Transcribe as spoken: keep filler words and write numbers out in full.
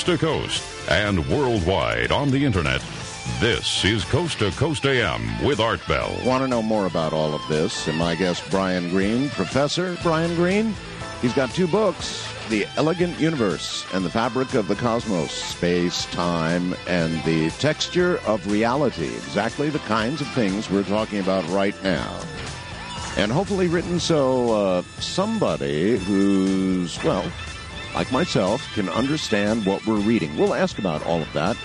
coast to coast and worldwide on the internet. This is Coast to Coast A M with Art Bell. Want to know more about all of this? And my guest, Brian Greene, Professor Brian Greene. He's got two books, The Elegant Universe and the Fabric of the Cosmos, Space, Time, and the Texture of Reality. Exactly the kinds of things we're talking about right now. And hopefully written so uh, somebody who's, well, like myself, can understand what we're reading. We'll ask about all of that